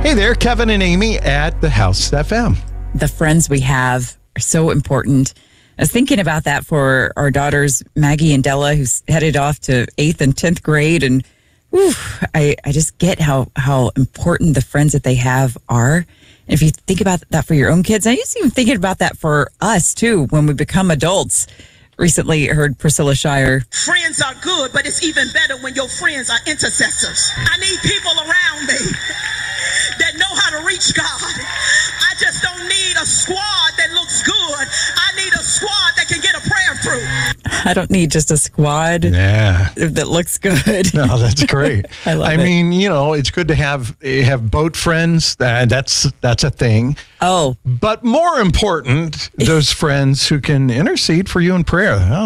Hey there, Kevin and Amy at the House FM. The friends we have are so important. I was thinking about that for our daughters, Maggie and Della, who's headed off to 8th and 10th grade. And I just get how important the friends that they have are. And if you think about that for your own kids, I was even thinking about that for us, too, when we become adults. Recently heard Priscilla Shirer. Friends are good, but it's even better when your friends are intercessors. I need people around me that know how to reach God. I just don't need a squad that looks good. I need a squad that can get a prayer through. I don't need just a squad that looks good. No, that's great. I mean, it's good to have boat friends. That's a thing. Oh. But more important, those friends who can intercede for you in prayer.